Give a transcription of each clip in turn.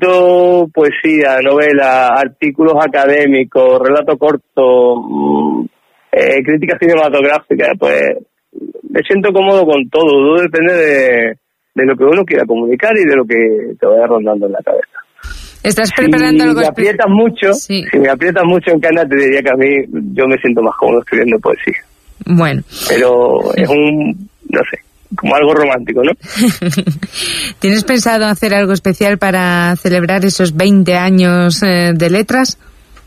escrito poesía, novela, artículos académicos, relato corto, crítica cinematográfica, pues me siento cómodo con todo depende de lo que uno quiera comunicar y de lo que te vaya rondando en la cabeza. ¿Estás preparando algo? Si me aprietas mucho en Canadá, te diría que a mí yo me siento más cómodo escribiendo poesía. Bueno. Pero es no sé, como algo romántico, ¿no? ¿Tienes pensado hacer algo especial para celebrar esos 20 años de letras?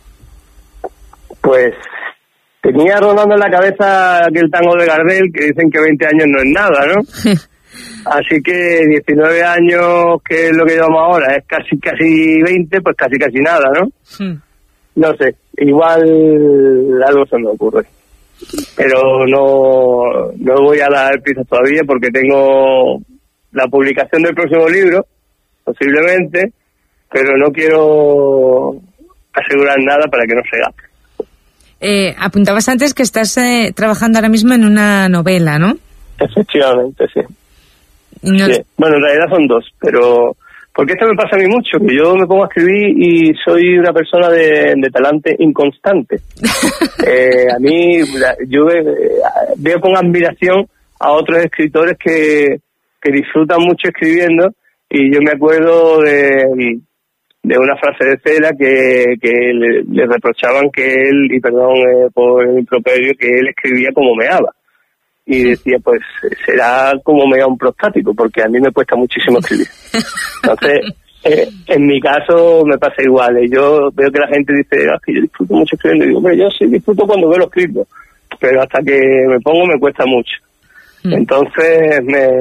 Pues tenía rondando en la cabeza aquel tango de Gardel que dicen que 20 años no es nada, ¿no? Así que 19 años, que es lo que llevamos ahora, es casi 20, pues casi nada, ¿no? No sé, igual algo se me ocurre. Pero no voy a dar pistas todavía porque tengo la publicación del próximo libro, posiblemente, pero no quiero asegurar nada para que no se gaste. Apuntabas antes que estás trabajando ahora mismo en una novela, ¿no? Efectivamente, sí. No... Sí. Bueno, en realidad son dos, pero porque esto me pasa a mí mucho, que yo me pongo a escribir y soy una persona de talante inconstante. A mí, yo veo con admiración a otros escritores que disfrutan mucho escribiendo, y yo me acuerdo de una frase de Cela que le reprochaban que él, y perdón por el improperio, que él escribía como meaba. Y decía, pues será como mea un prostático, porque a mí me cuesta muchísimo escribir. Entonces, en mi caso me pasa igual. Yo veo que la gente dice, que yo disfruto mucho escribiendo. Y digo, hombre, yo sí disfruto cuando veo los escrito, pero hasta que me pongo me cuesta mucho. Entonces,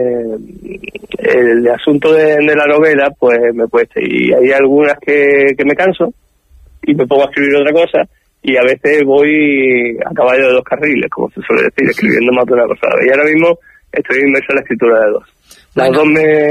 el asunto de la novela, pues me cuesta. Y hay algunas que me canso y me pongo a escribir otra cosa. Y a veces voy a caballo de dos carriles, como se suele decir, escribiendo más de una cosa. Y ahora mismo estoy inmerso en la escritura de dos. Las dos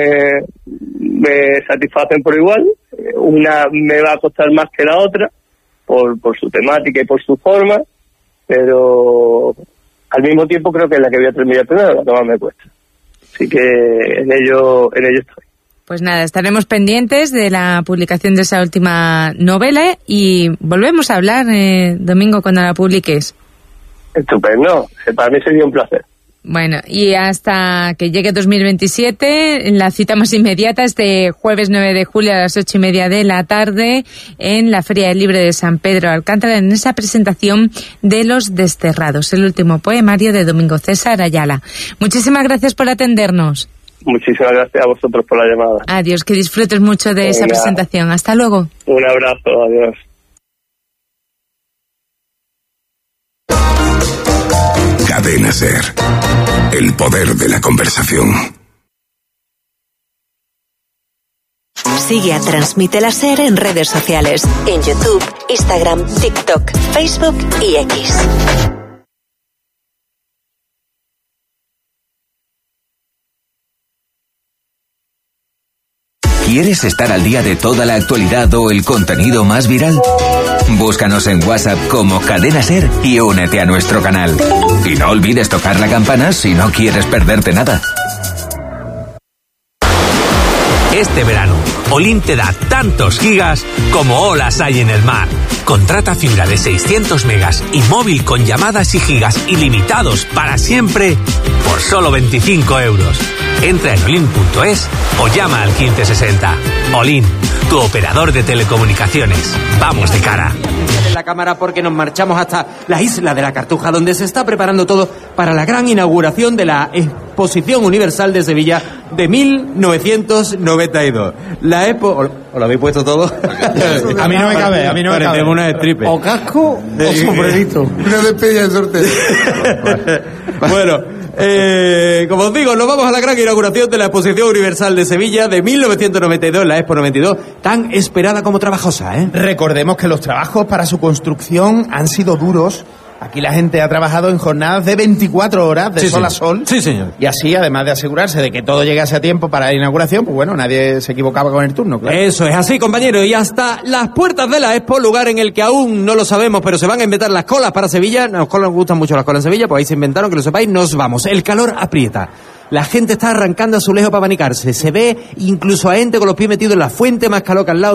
me satisfacen por igual. Una me va a costar más que la otra, por su temática y por su forma, pero al mismo tiempo creo que es la que voy a terminar primero, la que más me cuesta. Así que en ello estoy. Pues nada, estaremos pendientes de la publicación de esa última novela y volvemos a hablar, Domingo, cuando la publiques. Estupendo, para mí sería un placer. Bueno, y hasta que llegue 2027, la cita más inmediata es de jueves 9 de julio a las 8:30 de la tarde en la Feria del Libro de San Pedro de Alcántara, en esa presentación de Los Desterrados, el último poemario de Domingo César Ayala. Muchísimas gracias por atendernos. Muchísimas gracias a vosotros por la llamada. Adiós, que disfrutes mucho de esa presentación. Hasta luego. Un abrazo, adiós. Cadena SER. El poder de la conversación. Sigue a Transmite la SER en redes sociales. En YouTube, Instagram, TikTok, Facebook y X. ¿Quieres estar al día de toda la actualidad o el contenido más viral? Búscanos en WhatsApp como Cadena SER y únete a nuestro canal. Y no olvides tocar la campana si no quieres perderte nada. Este verano, Olin te da tantos gigas como olas hay en el mar. Contrata fibra de 600 megas y móvil con llamadas y gigas ilimitados para siempre por solo 25 euros. Entra en olin.es o llama al 1560. Olin, tu operador de telecomunicaciones. Vamos de cara. En la cámara porque nos marchamos hasta la isla de la Cartuja, donde se está preparando todo para la gran inauguración de la Exposición Universal de Sevilla de 1992. La Expo... ¿Os lo habéis puesto todo? A mí no me cabe, Parecemos una stripper. O casco o sombrerito. Una despedida de sorteo. Bueno, como os digo, nos vamos a la gran inauguración de la Exposición Universal de Sevilla de 1992, la Expo 92, tan esperada como trabajosa, ¿eh? Recordemos que los trabajos para su construcción han sido duros. Aquí la gente ha trabajado en jornadas de 24 horas, de sol a sol. Sí, señor. Y así, además de asegurarse de que todo llegase a tiempo para la inauguración, pues bueno, nadie se equivocaba con el turno, claro. Eso es así, compañero. Y hasta las puertas de la Expo, lugar en el que aún no lo sabemos, pero se van a inventar las colas para Sevilla. Nos gustan mucho las colas en Sevilla, pues ahí se inventaron, que lo sepáis, nos vamos. El calor aprieta. La gente está arrancando azulejo para abanicarse. Se ve incluso a gente con los pies metidos en la fuente más calor que al lado.